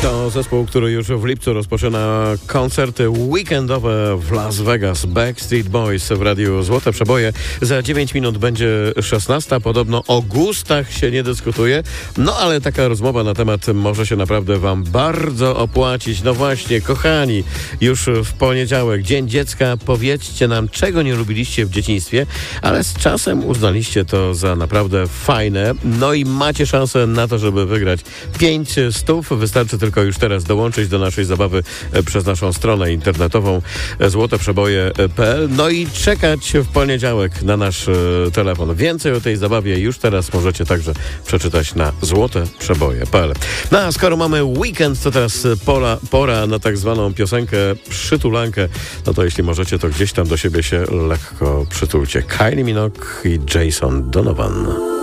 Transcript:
To zespół, który już w lipcu rozpoczyna koncerty weekendowe w Las Vegas. Backstreet Boys w Radiu Złote Przeboje. Za 9 minut będzie 16. Podobno o gustach się nie dyskutuje. No ale taka rozmowa na temat może się naprawdę wam bardzo opłacić. No właśnie, kochani, już w poniedziałek, Dzień Dziecka. Powiedzcie nam, czego nie lubiliście w dzieciństwie, ale z czasem uznaliście to za naprawdę fajne. No i macie szansę na to, żeby wygrać 500. Wystarczy tylko już teraz dołączyć do naszej zabawy przez naszą stronę internetową złoteprzeboje.pl. No i czekać w poniedziałek na nasz telefon. Więcej o tej zabawie już teraz możecie także przeczytać na złoteprzeboje.pl. No a skoro mamy weekend, to teraz pora na tak zwaną piosenkę przytulankę. No to jeśli możecie, to gdzieś tam do siebie się lekko przytulcie. Kylie Minogue i Jason Donovan.